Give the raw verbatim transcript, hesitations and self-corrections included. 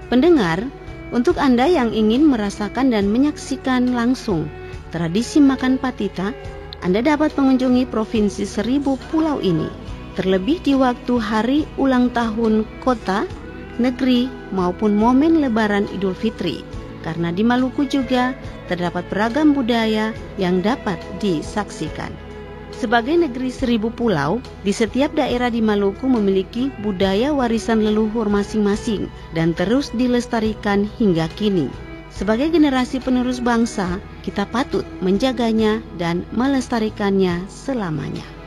Pendengar, untuk Anda yang ingin merasakan dan menyaksikan langsung tradisi makan patita, Anda dapat mengunjungi Provinsi Seribu Pulau ini, terlebih di waktu hari ulang tahun kota, negeri, maupun momen Lebaran Idul Fitri, karena di Maluku juga terdapat beragam budaya yang dapat disaksikan. Sebagai negeri seribu pulau, di setiap daerah di Maluku memiliki budaya warisan leluhur masing-masing dan terus dilestarikan hingga kini. Sebagai generasi penerus bangsa, kita patut menjaganya dan melestarikannya selamanya.